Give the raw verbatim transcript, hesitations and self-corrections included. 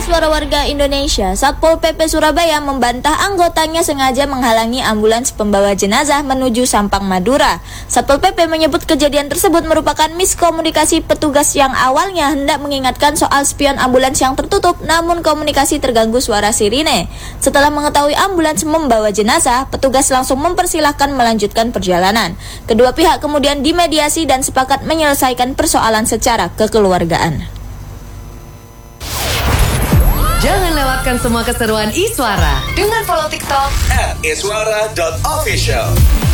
Suara Warga Indonesia, Satpol P P Surabaya membantah anggotanya sengaja menghalangi ambulans pembawa jenazah menuju Sampang Madura. Satpol P P menyebut kejadian tersebut merupakan miskomunikasi petugas yang awalnya hendak mengingatkan soal spion ambulans yang tertutup, namun komunikasi terganggu suara sirine. Setelah mengetahui ambulans membawa jenazah, petugas langsung mempersilahkan melanjutkan perjalanan. Kedua pihak kemudian dimediasi dan sepakat menyelesaikan persoalan secara kekeluargaan. Jangan lewatkan semua keseruan Iswara dengan follow TikTok at iswara dot official.